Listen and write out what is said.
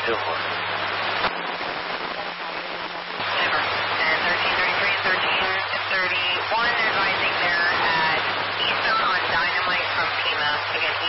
Silver. Never. And 1333 and 1331 advising there at Eastern on Dynamite from Pima. Again,